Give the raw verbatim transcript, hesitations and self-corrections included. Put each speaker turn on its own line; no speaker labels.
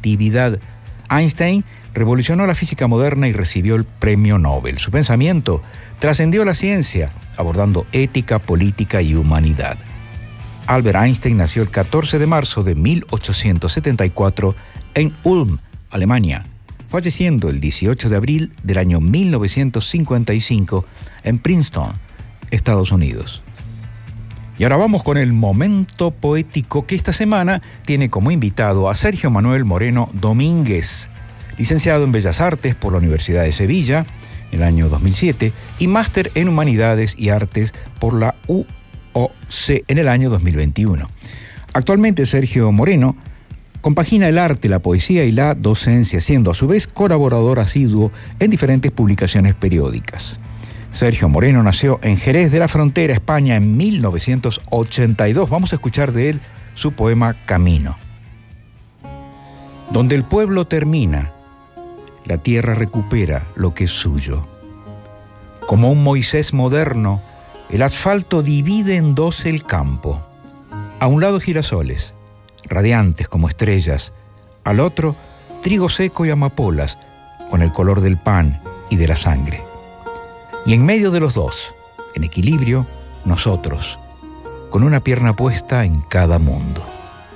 relatividad. Einstein revolucionó la física moderna y recibió el premio Nobel. Su pensamiento trascendió la ciencia, abordando ética, política y humanidad. Albert Einstein nació el catorce de marzo de mil ochocientos setenta y cuatro en Ulm, Alemania, falleciendo el dieciocho de abril del año mil novecientos cincuenta y cinco en Princeton, Estados Unidos. Y ahora vamos con el momento poético, que esta semana tiene como invitado a Sergio Manuel Moreno Domínguez, licenciado en Bellas Artes por la Universidad de Sevilla en el año dos mil siete y máster en Humanidades y Artes por la U O C en el año dos mil veintiuno. Actualmente Sergio Moreno compagina el arte, la poesía y la docencia, siendo a su vez colaborador asiduo en diferentes publicaciones periódicas. Sergio Moreno nació en Jerez de la Frontera, España, en mil novecientos ochenta y dos. Vamos a escuchar de él su poema Camino. Donde el pueblo termina, la tierra recupera lo que es suyo. Como un Moisés moderno, el asfalto divide en dos el campo. A un lado girasoles, radiantes como estrellas, al otro trigo seco y amapolas, con el color del pan y de la sangre. Y en medio de los dos, en equilibrio, nosotros, con una pierna puesta en cada mundo.